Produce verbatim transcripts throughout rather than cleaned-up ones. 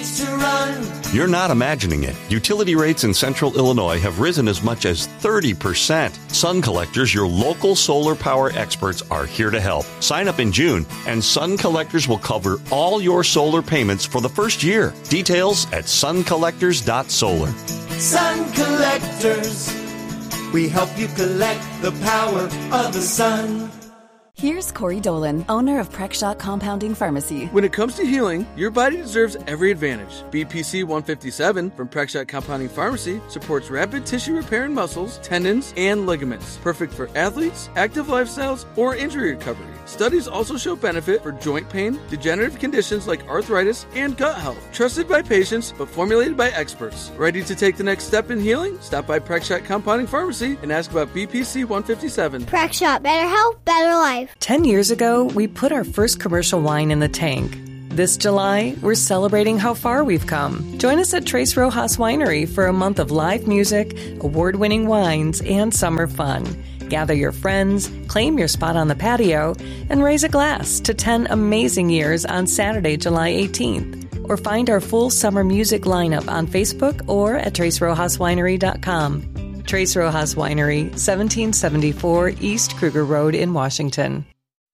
needs to run. You're not imagining it. Utility rates in central Illinois have risen as much as thirty percent. Sun Collectors, your local solar power experts, are here to help. Sign up in June, and Sun Collectors will cover all your solar payments for the first year. Details at sun collectors dot solar. Sun Collectors, we help you collect the power of the sun. Here's Corey Dolan, owner of Prexshot Compounding Pharmacy. When it comes to healing, your body deserves every advantage. B P C one fifty-seven from Prexshot Compounding Pharmacy supports rapid tissue repair in muscles, tendons, and ligaments. Perfect for athletes, active lifestyles, or injury recovery. Studies also show benefit for joint pain, degenerative conditions like arthritis, and gut health. Trusted by patients, but formulated by experts. Ready to take the next step in healing? Stop by Prexshot Compounding Pharmacy and ask about B P C one fifty-seven. Prexshot, better health, better life. Ten years ago, we put our first commercial wine in the tank. This July, we're celebrating how far we've come. Join us at Tres Rojas Winery for a month of live music, award-winning wines, and summer fun. Gather your friends, claim your spot on the patio, and raise a glass to ten amazing years on Saturday, July eighteenth. Or find our full summer music lineup on Facebook or at tres rojas winery dot com. Tres Rojas Winery, seventeen seventy-four East Kruger Road in Washington.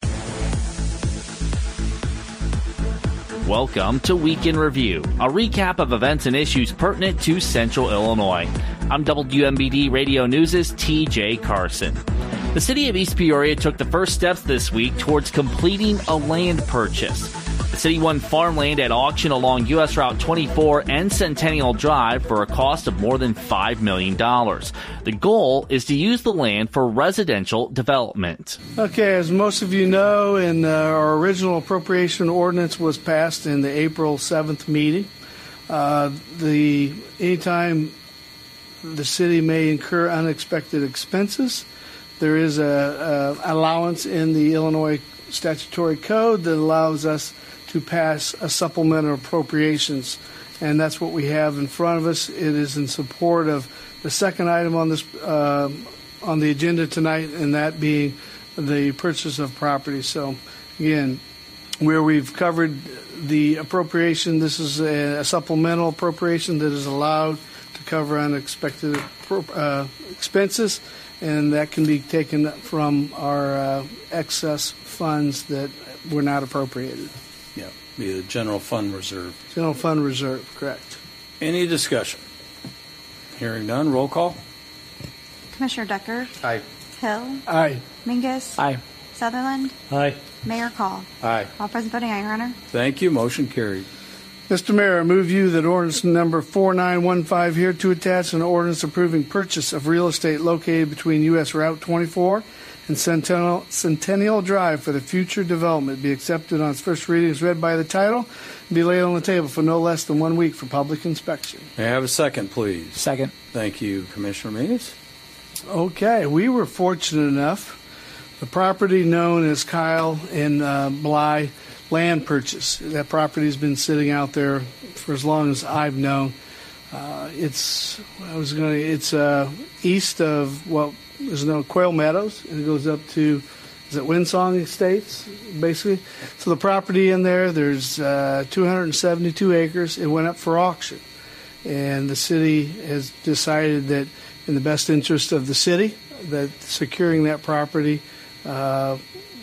Welcome to Week in Review, a recap of events and issues pertinent to Central Illinois. I'm W M B D Radio News' T J Carson. The city of East Peoria took the first steps this week towards completing a land purchase. The city won farmland at auction along U S Route twenty-four and Centennial Drive for a cost of more than five million dollars. The goal is to use the land for residential development. Okay, as most of you know, in uh, our original appropriation ordinance was passed in the April seventh meeting. Uh, the anytime the city may incur unexpected expenses, there is a, a allowance in the Illinois statutory code that allows us to pass a supplemental appropriations, and that's what we have in front of us. It is in support of the second item on this uh, on the agenda tonight, and that being the purchase of property. So, again, where we've covered the appropriation, this is a, a supplemental appropriation that is allowed to cover unexpected uh, expenses, and that can be taken from our uh, excess funds that were not appropriated. Yeah, be the general fund reserve. General fund reserve, correct. Any discussion? Hearing none, roll call. Commissioner Decker? Aye. Hill? Aye. Mingus? Aye. Sutherland? Aye. Mayor Call? Aye. All present voting aye, Your Honor. Thank you. Motion carried. Mister Mayor, I move you that ordinance number four nine one five here to attach an ordinance approving purchase of real estate located between U S Route twenty-four and Centennial, Centennial Drive for the future development be accepted on its first reading as read by the title and be laid on the table for no less than one week for public inspection. May I have a second, please? Second. Thank you, Commissioner Means. Okay, we were fortunate enough. The property known as Kyle and uh, Bly land purchase. That property has been sitting out there for as long as I've known. Uh, it's I was going. It's uh, east of what is known Quail Meadows, and it goes up to is it Windsong Estates, basically. So the property in there, there's uh, two hundred seventy-two acres. It went up for auction, and the city has decided that in the best interest of the city, that securing that property uh,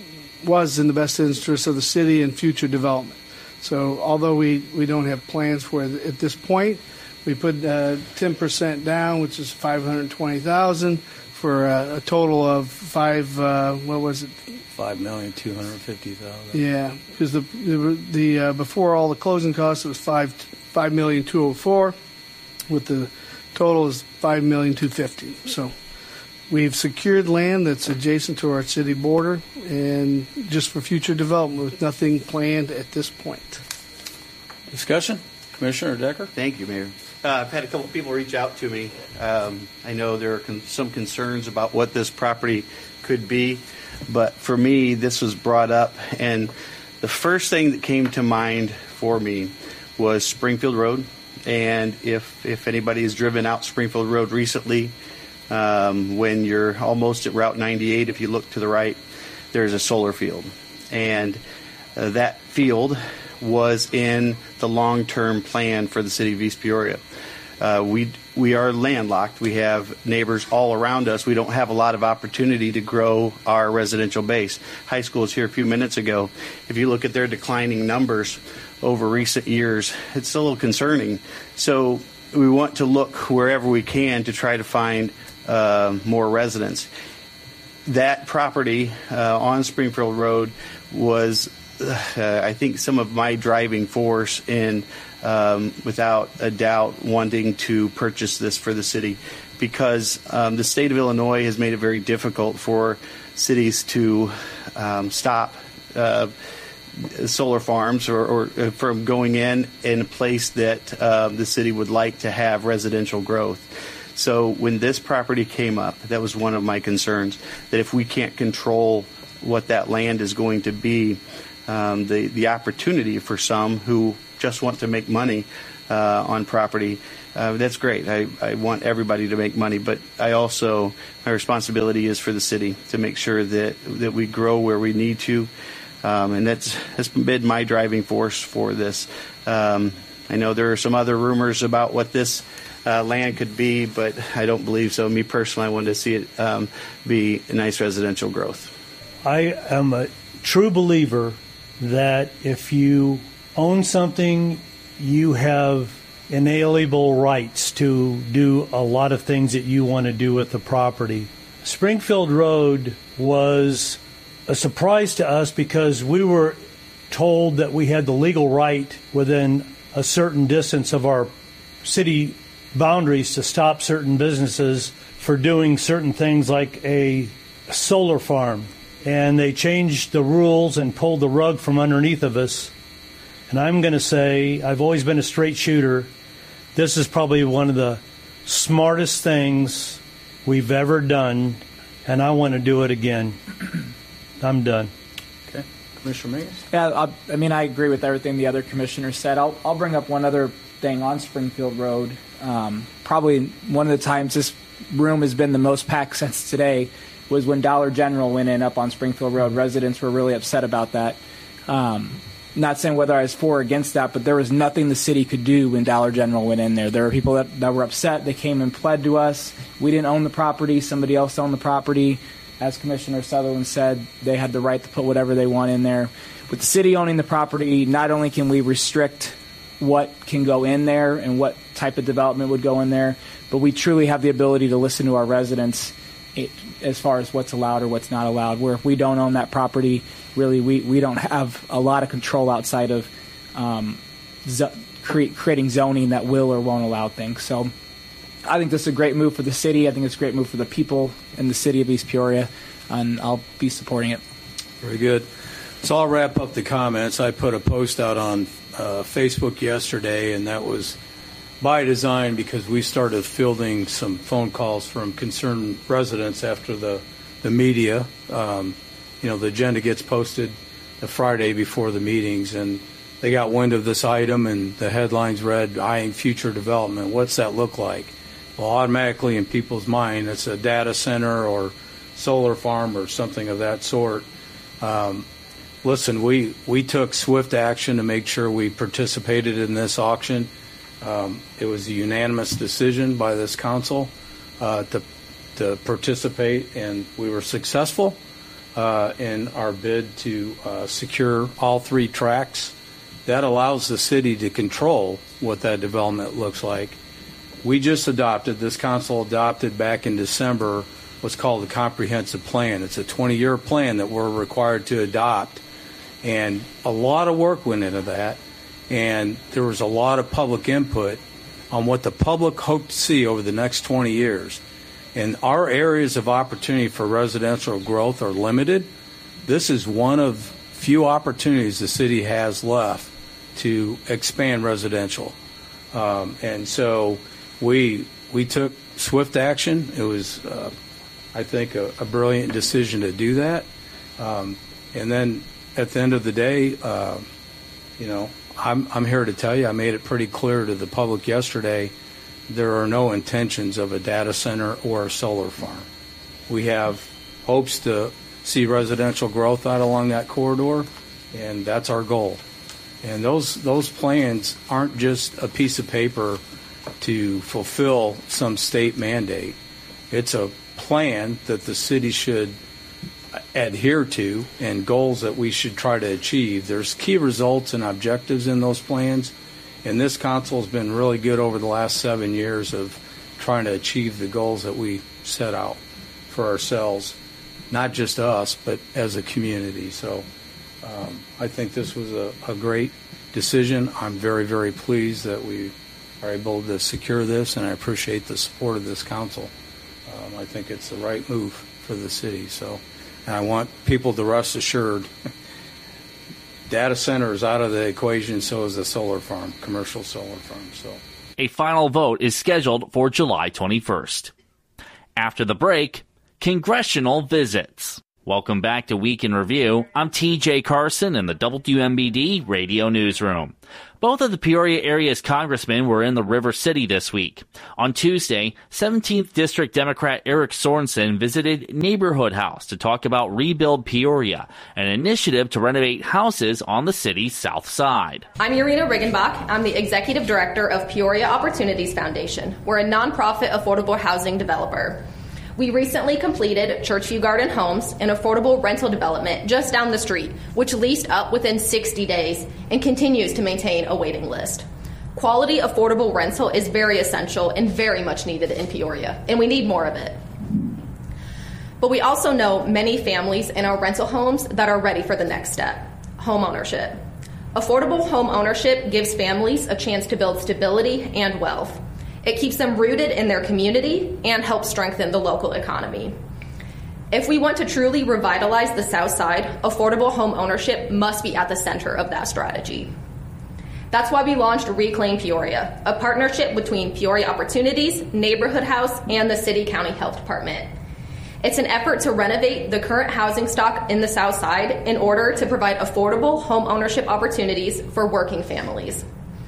was in the best interest of the city and future development. So although we, we don't have plans for it at this point, we put uh, ten percent down, which is five hundred twenty thousand dollars for a, a total of five, uh, what was it? five million two hundred fifty thousand dollars. Yeah, because the, the, the uh, before all the closing costs, it was five five million two hundred four, with the total is five million two hundred fifty. So we've secured land that's adjacent to our city border and just for future development with nothing planned at this point. Discussion? Commissioner Decker? Thank you, Mayor. Uh, I've had a couple of people reach out to me. Um, I know there are con- some concerns about what this property could be, but for me, this was brought up, and the first thing that came to mind for me was Springfield Road. And if, if anybody has driven out Springfield Road recently, um, when you're almost at Route ninety-eight, if you look to the right, there's a solar field. And uh, that field was in the long-term plan for the city of East Peoria. Uh, we we are landlocked. We have neighbors all around us. We don't have a lot of opportunity to grow our residential base. High school was here a few minutes ago. If you look at their declining numbers over recent years, it's a little concerning. So we want to look wherever we can to try to find uh, more residents. That property uh, on Springfield Road was, uh, I think, some of my driving force in Um, without a doubt, wanting to purchase this for the city, because um, the state of Illinois has made it very difficult for cities to um, stop uh, solar farms or, or uh, from going in in a place that uh, the city would like to have residential growth. So when this property came up, that was one of my concerns, that if we can't control what that land is going to be, um, the, the opportunity for some who just want to make money uh, on property, uh, that's great. I, I want everybody to make money, but I also, my responsibility is for the city to make sure that, that we grow where we need to, um, and that's, that's been my driving force for this. Um, I know there are some other rumors about what this uh, land could be, but I don't believe so. Me personally, I wanted to see it um, be a nice residential growth. I am a true believer that if you own something, you have inalienable rights to do a lot of things that you want to do with the property. Springfield Road was a surprise to us because we were told that we had the legal right within a certain distance of our city boundaries to stop certain businesses for doing certain things like a solar farm. And they changed the rules and pulled the rug from underneath of us. And I'm going to say, I've always been a straight shooter. This is probably one of the smartest things we've ever done, and I want to do it again. I'm done. Okay. Commissioner Mingus? Yeah, I, I mean, I agree with everything the other commissioners said. I'll, I'll bring up one other thing on Springfield Road. Um, probably one of the times this room has been the most packed since today was when Dollar General went in up on Springfield Road. Residents were really upset about that. Um, Not saying whether I was for or against that, but there was nothing the city could do when Dollar General went in there. There were people that, that were upset. They came and pled to us. We didn't own the property. Somebody else owned the property. As Commissioner Sutherland said, they had the right to put whatever they want in there. With the city owning the property, not only can we restrict what can go in there and what type of development would go in there, but we truly have the ability to listen to our residents it, as far as what's allowed or what's not allowed. Where if we don't own that property, really we, we don't have a lot of control outside of um, zo- cre- creating zoning that will or won't allow things. So I think this is a great move for the city. I think it's a great move for the people in the city of East Peoria, and I'll be supporting it. Very good. So I'll wrap up the comments. I put a post out on uh, Facebook yesterday, and that was by design because we started fielding some phone calls from concerned residents after the, the media. Um, you know, the agenda gets posted the Friday before the meetings, and they got wind of this item, and the headlines read, eyeing future development. What's that look like? Well, automatically in people's mind, it's a data center or solar farm or something of that sort. Um, listen, we, we took swift action to make sure we participated in this auction. Um, it was a unanimous decision by this council uh, to, to participate, and we were successful uh, in our bid to uh, secure all three tracks. That allows the city to control what that development looks like. We just adopted, this council adopted back in December, what's called a comprehensive plan. It's a twenty-year plan that we're required to adopt, and a lot of work went into that. And there was a lot of public input on what the public hoped to see over the next twenty years. And our areas of opportunity for residential growth are limited. This is one of few opportunities the city has left to expand residential. Um, and so we we took swift action. It was, uh, I think, a, a brilliant decision to do that. Um, and then at the end of the day, uh, you know, I'm, I'm here to tell you, I made it pretty clear to the public yesterday, there are no intentions of a data center or a solar farm. We have hopes to see residential growth out along that corridor, and that's our goal. And those those plans aren't just a piece of paper to fulfill some state mandate. It's a plan that the city should adhere to and goals that we should try to achieve. There's key results and objectives in those plans, and this council has been really good over the last seven years of trying to achieve the goals that we set out for ourselves, not just us, but as a community. So um, I think this was a, a great decision. I'm very, very pleased that we are able to secure this, and I appreciate the support of this council. Um, I think it's the right move for the city. So, and I want people to rest assured, data center is out of the equation, so is the solar farm, commercial solar farm. So, a final vote is scheduled for July twenty-first. After the break, congressional visits. Welcome back to Week in Review. I'm T J Carson in the W M B D Radio Newsroom. Both of the Peoria area's congressmen were in the River City this week. On Tuesday, seventeenth District Democrat Eric Sorensen visited Neighborhood House to talk about Rebuild Peoria, an initiative to renovate houses on the city's south side. I'm Irina Riggenbach. I'm the Executive Director of Peoria Opportunities Foundation. We're a nonprofit affordable housing developer. We recently completed Churchview Garden Homes, an affordable rental development just down the street, which leased up within sixty days and continues to maintain a waiting list. Quality affordable rental is very essential and very much needed in Peoria, and we need more of it. But we also know many families in our rental homes that are ready for the next step, home ownership. Affordable home ownership gives families a chance to build stability and wealth. It keeps them rooted in their community and helps strengthen the local economy. If we want to truly revitalize the South Side, affordable home ownership must be at the center of that strategy. That's why we launched Reclaim Peoria, a partnership between Peoria Opportunities, Neighborhood House, and the City County Health Department. It's an effort to renovate the current housing stock in the South Side in order to provide affordable home ownership opportunities for working families.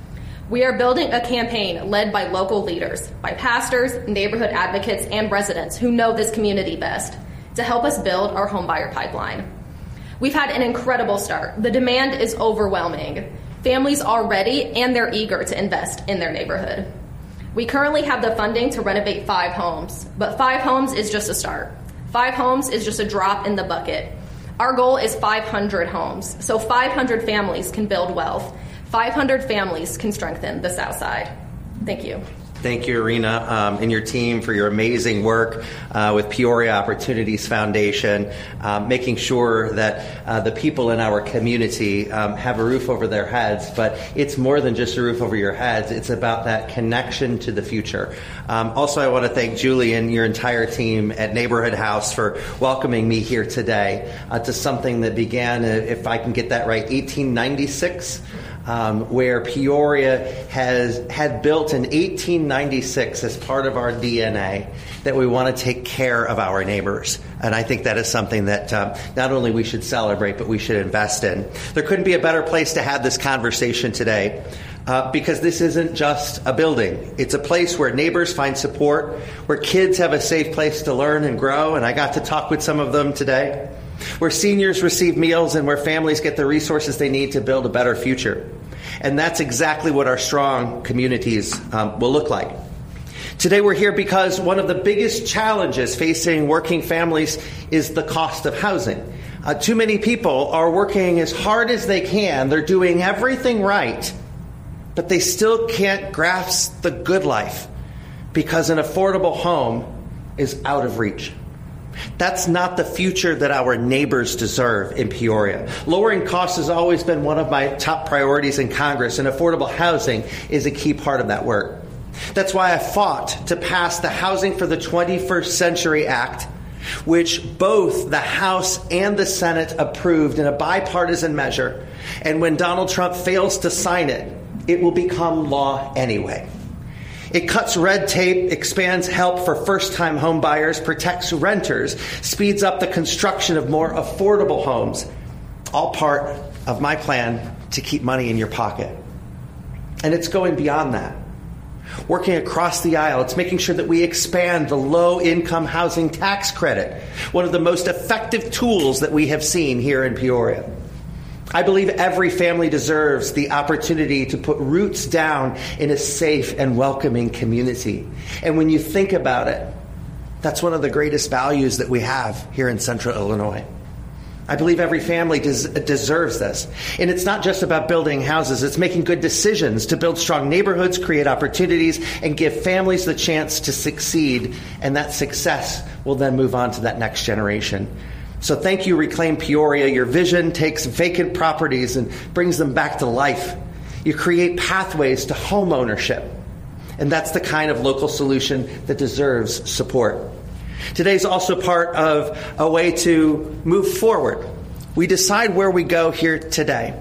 We are building a campaign led by local leaders, by pastors, neighborhood advocates, and residents who know this community best to help us build our homebuyer pipeline. We've had an incredible start. The demand is overwhelming. Families are ready and they're eager to invest in their neighborhood. We currently have the funding to renovate five homes, but five homes is just a start. Five homes is just a drop in the bucket. Our goal is five hundred homes, so five hundred families can build wealth. five hundred families can strengthen the South Side. Thank you. Thank you, Irina, um, and your team for your amazing work uh, with Peoria Opportunities Foundation, um, making sure that uh, the people in our community um, have a roof over their heads. But it's more than just a roof over your heads. It's about that connection to the future. Um, also, I want to thank Julie and your entire team at Neighborhood House for welcoming me here today uh, to something that began, uh, if I can get that right, eighteen ninety-six. Um, where Peoria has had built in eighteen ninety-six as part of our D N A that we want to take care of our neighbors. And I think that is something that um, not only we should celebrate, but we should invest in. There couldn't be a better place to have this conversation today uh, because this isn't just a building. It's a place where neighbors find support, where kids have a safe place to learn and grow. And I got to talk with some of them today. Where seniors receive meals and where families get the resources they need to build a better future. And that's exactly what our strong communities um, will look like. Today we're here because one of the biggest challenges facing working families is the cost of housing. Uh, too many people are working as hard as they can. They're doing everything right, but they still can't grasp the good life because an affordable home is out of reach. That's not the future that our neighbors deserve in Peoria. Lowering costs has always been one of my top priorities in Congress, and affordable housing is a key part of that work. That's why I fought to pass the Housing for the twenty-first Century Act, which both the House and the Senate approved in a bipartisan measure. And when Donald Trump fails to sign it, it will become law anyway. It cuts red tape, expands help for first-time home buyers, protects renters, speeds up the construction of more affordable homes. All part of my plan to keep money in your pocket. And it's going beyond that. Working across the aisle, it's making sure that we expand the low-income housing tax credit, one of the most effective tools that we have seen here in Peoria. I believe every family deserves the opportunity to put roots down in a safe and welcoming community. And when you think about it, that's one of the greatest values that we have here in Central Illinois. I believe every family des- deserves this. And it's not just about building houses. It's making good decisions to build strong neighborhoods, create opportunities, and give families the chance to succeed. And that success will then move on to that next generation. So thank you, Reclaim Peoria. Your vision takes vacant properties and brings them back to life. You create pathways to home ownership. And that's the kind of local solution that deserves support. Today's also part of a way to move forward. We decide where we go here today.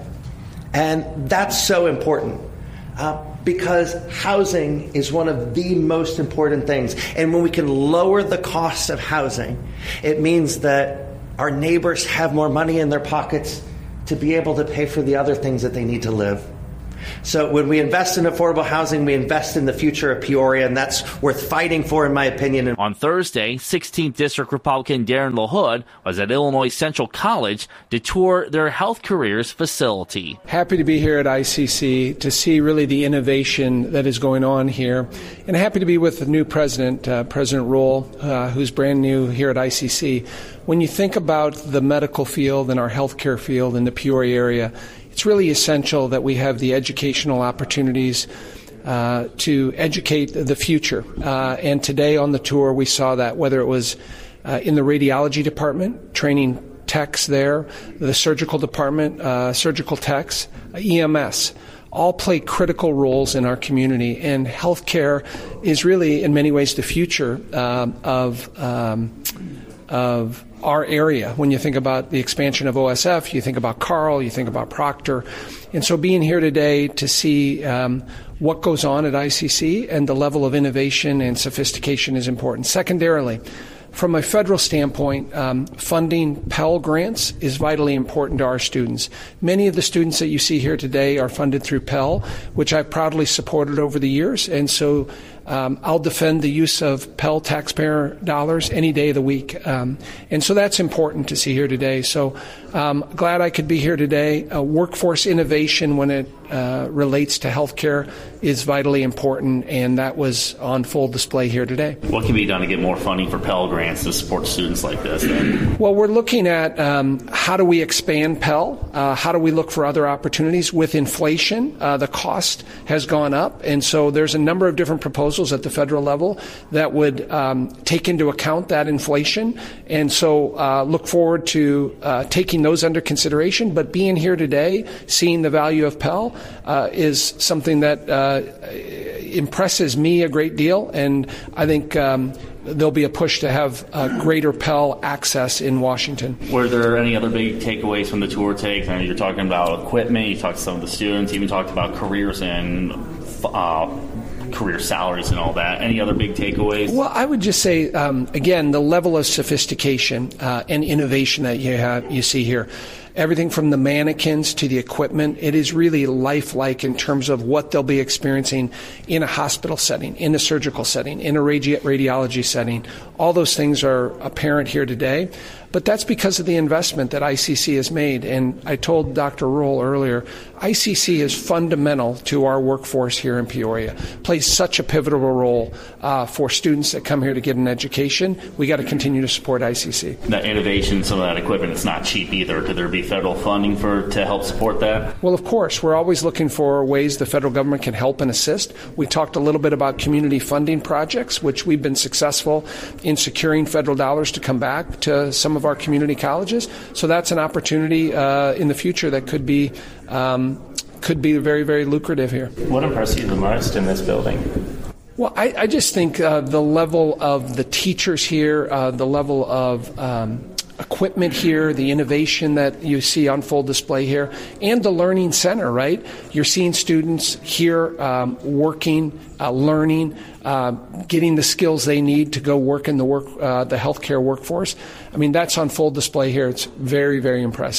And that's so important uh, because housing is one of the most important things. And when we can lower the cost of housing, it means that our neighbors have more money in their pockets to be able to pay for the other things that they need to live. So when we invest in affordable housing, we invest in the future of Peoria, and that's worth fighting for, in my opinion. On Thursday, sixteenth District Republican Darren LaHood was at Illinois Central College to tour their Health Careers facility. Happy to be here at I C C to see really the innovation that is going on here, and happy to be with the new president, uh, President Rohl, uh, who's brand new here at I C C. When you think about the medical field and our healthcare field in the Peoria area, it's really essential that we have the educational opportunities uh, to educate the future. Uh, and today on the tour, we saw that, whether it was uh, in the radiology department, training techs there, the surgical department, uh, surgical techs, E M S, all play critical roles in our community. And healthcare is really, in many ways, the future um, of um, of our area. When you think about the expansion of O S F, you think about Carl, you think about Proctor. And so being here today to see um, what goes on at I C C and the level of innovation and sophistication is important. Secondarily, from a federal standpoint, um, funding Pell Grants is vitally important to our students. Many of the students that you see here today are funded through Pell, which I've proudly supported over the years. And so um, I'll defend the use of Pell taxpayer dollars any day of the week. Um, and so that's important to see here today. So um, glad I could be here today. Uh, workforce innovation when it uh, relates to healthcare is vitally important, and that was on full display here today. What can be done to get more funding for Pell Grants to support students like this? Then? Well, we're looking at um, how do we expand Pell? Uh, how do we look for other opportunities? With inflation, uh, the cost has gone up, and so there's a number of different proposals at the federal level that would um, take into account that inflation, and so uh, look forward to uh, taking those under consideration. But being here today, seeing the value of Pell uh, is something that uh, impresses me a great deal, and I think um, there'll be a push to have uh, greater Pell access in Washington. Were there any other big takeaways from the tour take? I know you're talking about equipment, you talked to some of the students, you even talked about careers and uh, career salaries and all that. Any other big takeaways? Well, I would just say, um, again, the level of sophistication uh, and innovation that you have, you see here. Everything from the mannequins to the equipment, it is really lifelike in terms of what they'll be experiencing in a hospital setting, in a surgical setting, in a radi- radiology setting. All those things are apparent here today. But that's because of the investment that I C C has made. And I told Doctor Rohl earlier, I C C is fundamental to our workforce here in Peoria, plays such a pivotal role uh, for students that come here to get an education. We got to continue to support I C C. That innovation, some of that equipment, it's not cheap either. Could there be federal funding for to help support that? Well, of course. We're always looking for ways the federal government can help and assist. We talked a little bit about community funding projects, which we've been successful in securing federal dollars to come back to some of our community colleges. So that's an opportunity uh, in the future that could be um, could be very, very lucrative here. What impressed you the most in this building? Well, I, I just think uh, the level of the teachers here, uh, the level of um, equipment here, the innovation that you see on full display here, and the learning center, right? You're seeing students here um, working, uh, learning, uh, getting the skills they need to go work in the work, uh, the healthcare workforce. I mean, that's on full display here. It's very, very impressive.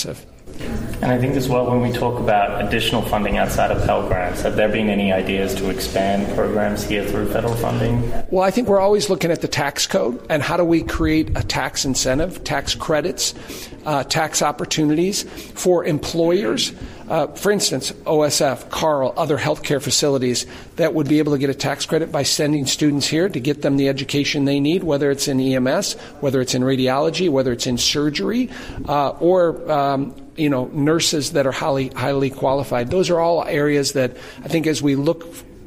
And I think as well, when we talk about additional funding outside of Pell Grants, have there been any ideas to expand programs here through federal funding? Well, I think we're always looking at the tax code and how do we create a tax incentive, tax credits, uh, tax opportunities for employers. Uh, for instance, O S F, Carl, other healthcare facilities that would be able to get a tax credit by sending students here to get them the education they need, whether it's in E M S, whether it's in radiology, whether it's in surgery, uh, or um, you know, nurses that are highly highly qualified. Those are all areas that I think as we look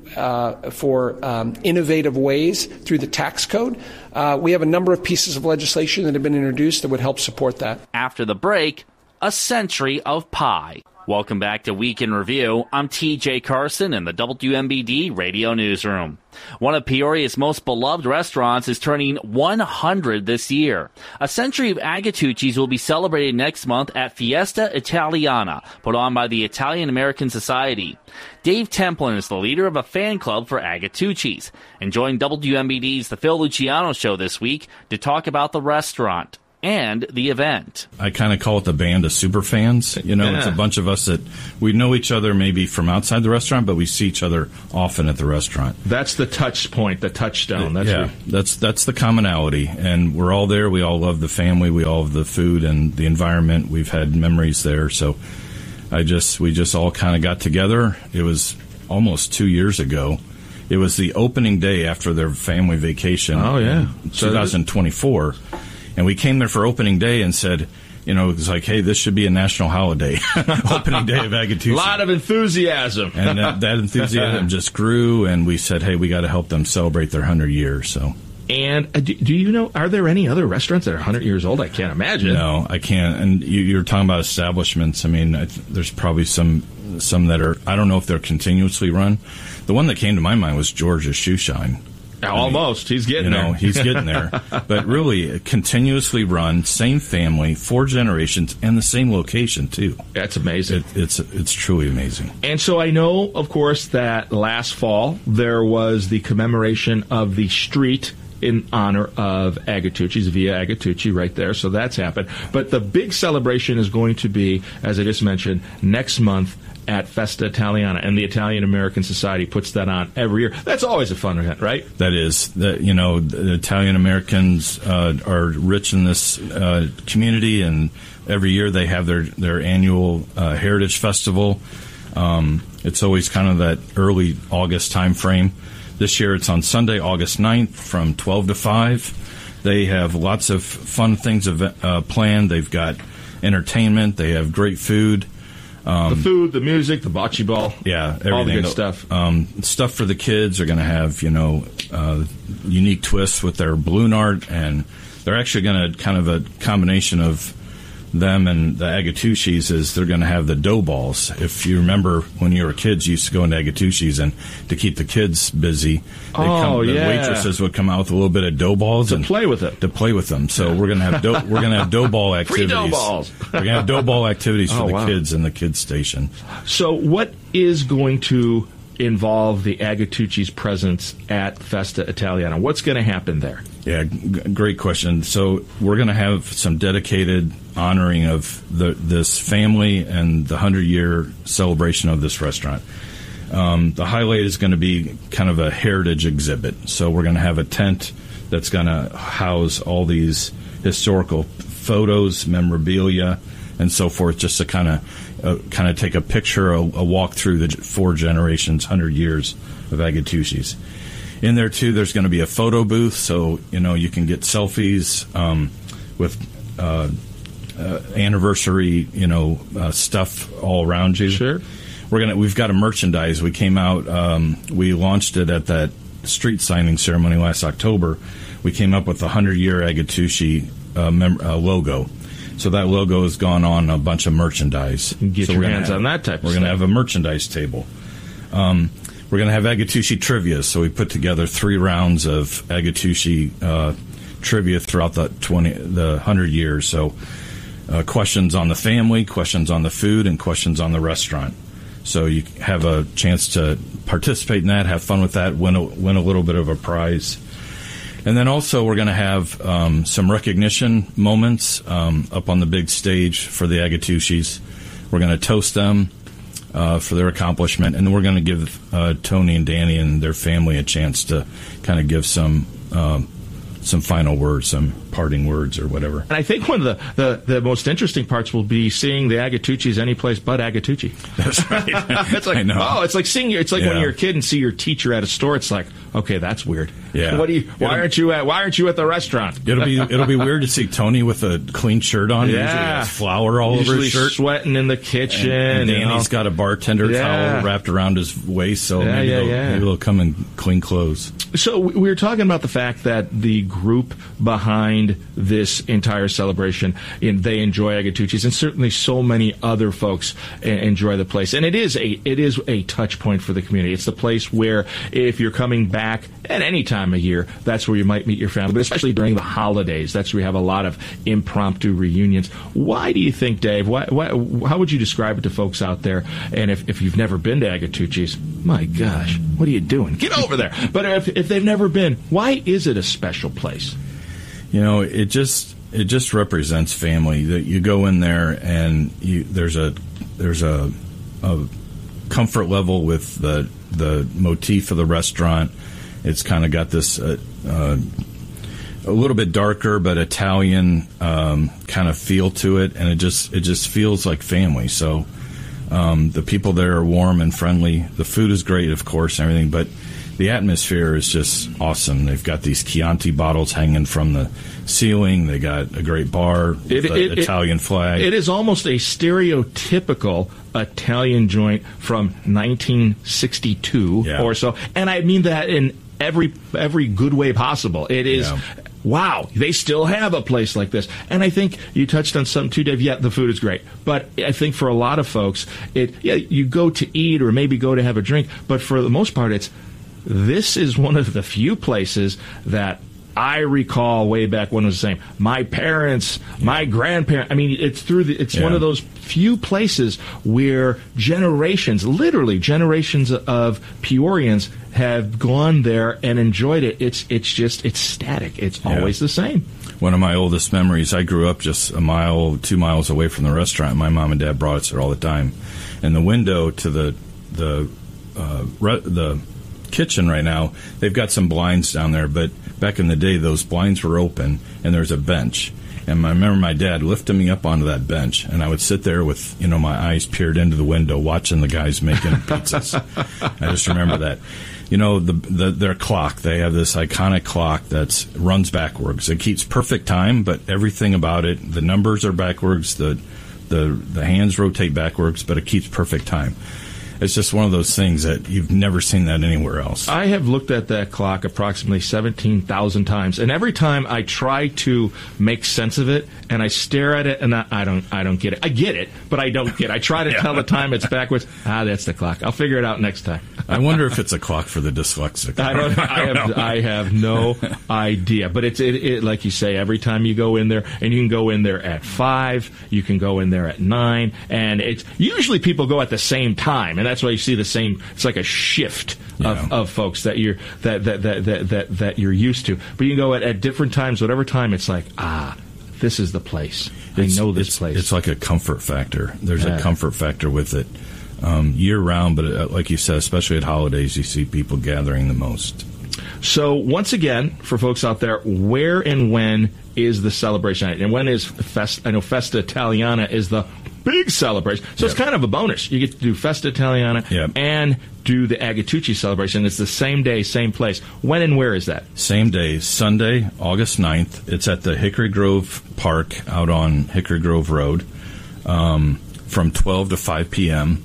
uh, for um, innovative ways through the tax code, uh, we have a number of pieces of legislation that have been introduced that would help support that. After the break, a century of pie. Welcome back to Week in Review. I'm T J Carson in the W M B D Radio Newsroom. One of Peoria's most beloved restaurants is turning one hundred this year. A century of Agatucci's will be celebrated next month at Fiesta Italiana, put on by the Italian American Society. Dave Templin is the leader of a fan club for Agatucci's and joined W M B D's The Phil Luciano Show this week to talk about the restaurant and the event. I kind of call it the band of super fans. You know, yeah. It's a bunch of us that we know each other maybe from outside the restaurant, but we see each other often at the restaurant. That's the touch point, the touchstone. That's yeah, what... that's that's the commonality. And we're all there. We all love the family. We all love the food and the environment. We've had memories there. So I just we just all kind of got together. It was almost two years ago. It was the opening day after their family vacation. Oh, yeah. twenty twenty-four. And we came there for opening day and said, you know, it was like, hey, this should be a national holiday. Opening day of Agatucci. A lot of enthusiasm. And that, that enthusiasm just grew, and we said, hey, we got to help them celebrate their one hundred years. So. And uh, do, do you know, are there any other restaurants that are one hundred years old? I can't imagine. No, I can't. And you, you're talking about establishments. I mean, I th- there's probably some some that are, I don't know if they're continuously run. The one that came to my mind was George's Shoe Shine. Almost. He's getting you know, there. He's getting there. But really, continuously run, same family, four generations, and the same location, too. That's amazing. It, it's it's truly amazing. And so I know, of course, that last fall there was the commemoration of the street in honor of Agatucci's, Via Agatucci, right there. So that's happened. But the big celebration is going to be, as I just mentioned, next month at Festa Italiana, and the Italian American Society puts that on every year. That's always a fun event, right? That is. The, you know, the Italian Americans uh, are rich in this uh, community, and every year they have their, their annual uh, Heritage Festival. Um, it's always kind of that early August time frame. This year it's on Sunday, August ninth from twelve to five. They have lots of fun things uh, planned. They've got entertainment. They have great food. Um, the food, the music, the bocce ball. Yeah, everything. All the good stuff. Um, stuff for the kids are going to have, you know, uh, unique twists with their balloon art, and they're actually going to kind of a combination of them and the Agatucci's is they're going to have the dough balls. If you remember when you were kids, you used to go into Agatucci's, and to keep the kids busy, they oh, come, the yeah. waitresses would come out with a little bit of dough balls to and play with it. To play with them. So we're going to have dough, we're going to have dough ball activities. Free dough balls. We're going to have dough ball activities for oh, the wow. kids in the kids station. So what is going to involve the Agatucci's presence at Festa Italiana? What's going to happen there? Yeah, g- great question. So we're going to have some dedicated honoring of the, this family and the hundred-year celebration of this restaurant. Um, the highlight is going to be kind of a heritage exhibit. So we're going to have a tent that's going to house all these historical photos, memorabilia, and so forth, just to kind of uh, kind of take a picture, a, a walk through the four generations, hundred years of Agatucci's. In there too, there's going to be a photo booth, so you know you can get selfies um, with uh, uh, anniversary, you know, uh, stuff all around you. Sure. We're gonna. We've got a merchandise. We came out. Um, we launched it at that street signing ceremony last October. We came up with the hundred-year Agatucci uh, mem- uh, logo. So that logo has gone on a bunch of merchandise. Get so your hands have, on that type of We're stuff. going to have a merchandise table. Um, we're going to have Agatucci trivia. So we put together three rounds of Agatucci uh, trivia throughout the twenty, the hundred years. So uh, questions on the family, questions on the food, and questions on the restaurant. So you have a chance to participate in that, have fun with that, win a, win a little bit of a prize. And then also we're going to have um, some recognition moments um, up on the big stage for the Agatucci's. We're going to toast them uh, for their accomplishment, and then we're going to give uh, Tony and Danny and their family a chance to kind of give some uh, some final words, some parting words or whatever. And I think one of the, the, the most interesting parts will be seeing the Agatucci's any place but Agatucci. That's right. It's like, I know. oh, it's like seeing your, it's like Yeah. when you're a kid and see your teacher at a store. It's like, okay, that's weird. Yeah. What do you? Why It'll- aren't you at? Why aren't you at the restaurant? It'll be it'll be weird to see Tony with a clean shirt on. Yeah. Usually he has flour all Usually over his shirt. sweating in the kitchen. And, and you know. Danny's got a bartender Yeah. towel wrapped around his waist, so Yeah, maybe, yeah, they'll, yeah. maybe they'll come in clean clothes. So we we were talking about the fact that the group behind this entire celebration, and they enjoy Agatucci's, and certainly so many other folks e- enjoy the place. And it is a it is a touch point for the community. It's the place where if you're coming back at any time of year, that's where you might meet your family, but especially during the holidays. That's where we have a lot of impromptu reunions. Why do you think, Dave, why, why, how would you describe it to folks out there? And if, if you've never been to Agatucci's, my gosh, what are you doing? Get over there. But if, if they've never been, why is it a special place? You know, it just it just represents family. That you go in there and you, there's a there's a, a comfort level with the the motif of the restaurant. It's kind of got this uh, uh, a little bit darker but Italian um, kind of feel to it, and it just it just feels like family. So um, the people there are warm and friendly. The food is great, of course, and everything, but the atmosphere is just awesome. They've got these Chianti bottles hanging from the ceiling. They got a great bar with It- the it- it- Italian flag. It is almost a stereotypical Italian joint from nineteen sixty-two Yeah. or so, and I mean that in every every good way possible. It is. Yeah. Wow, they still have a place like this. And I think you touched on something too, Dave. Yeah, the food is great. But I think for a lot of folks, it yeah, you go to eat or maybe go to have a drink, but for the most part, it's this is one of the few places that I recall way back when it was the same. My parents, my grandparents. I mean, it's through the. It's Yeah. one of those few places where generations, literally generations of Peorians, have gone there and enjoyed it. It's it's just it's static. It's Yeah. always the same. One of my oldest memories, I grew up just a mile, two miles away from the restaurant. My mom and dad brought us there all the time. And the window to the the uh, re- the kitchen right now, they've got some blinds down there, but back in the day, those blinds were open, and there's a bench. And I remember my dad lifting me up onto that bench, and I would sit there with, you know, my eyes peered into the window, watching the guys making pizzas. I just remember that. You know, the, the their clock, they have this iconic clock that runs backwards. It keeps perfect time, but everything about it, the numbers are backwards, the the the hands rotate backwards, but it keeps perfect time. It's just one of those things that you've never seen that anywhere else. I have looked at that clock approximately seventeen thousand times, and every time I try to make sense of it, and I stare at it, and I, I don't, I don't get it. I get it, but I don't get it. I try to tell the time it's backwards. Ah, that's the clock. I'll figure it out next time. I wonder if it's a clock for the dyslexic. I don't. I have. I have no idea. But it's it, it. Like you say, every time you go in there, and you can go in there at five, you can go in there at nine, and it's usually people go at the same time, and that's why you see the same. It's like a shift of, of folks that you're that that, that that that that you're used to. But you can go at, at different times, whatever time. It's like ah, this is the place. I It's- know this it's, place. It's like a comfort factor. There's Yeah. a comfort factor with it um, year round, but uh, like you said, especially at holidays, you see people gathering the most. So once again, for folks out there, where and when is the celebration? And when is Fest? I know Festa Italiana is the big celebration. So it's kind of a bonus. You get to do Festa Italiana and do the Agatucci celebration. It's the same day, same place. When and where is that? Same day, Sunday, August ninth. It's at the Hickory Grove Park out on Hickory Grove Road um, from twelve to five p.m.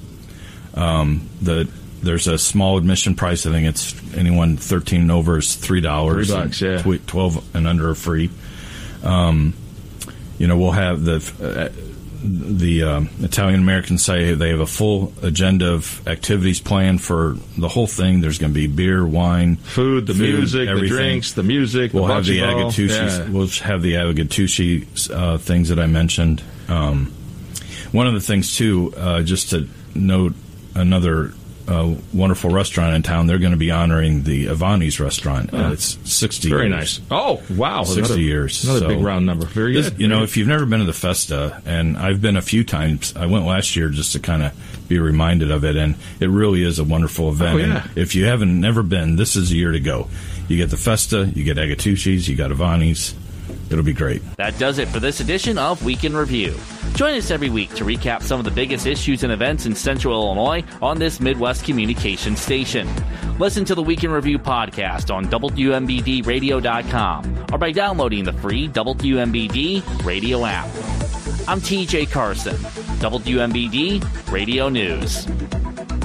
Um, the There's a small admission price. I think it's anyone thirteen and over is three dollars. Three bucks, yeah. Tw- twelve and under are free. Um, you know, we'll have the uh, the um, Italian Americans say they have a full agenda of activities planned for the whole thing. There's going to be beer, wine, food, the music, the drinks, the music. We'll the have the bocce ball. Agatucci. Yeah. We'll have the Agatucci uh, things that I mentioned. Um, one of the things too, uh, just to note another a wonderful restaurant in town. They're going to be honoring the Avani's restaurant. Uh, it's sixty Very years. nice. Oh, wow. sixty Another- years. another So big round number. Very this- good. You know, Very if you've never been to the Festa, and I've been a few times, I went last year just to kind of be reminded of it, and it really is a wonderful event. Oh, yeah. And if you haven't never been, this is the year to go. You get the Festa, you get Agatucci's, you got Avani's. It'll be great. That does it for this edition of Week in Review. Join us every week to recap some of the biggest issues and events in Central Illinois on this Midwest communication station. Listen to the Week in Review podcast on W M B D radio dot com or by downloading the free W M B D radio app. I'm T J Carson, W M B D Radio News.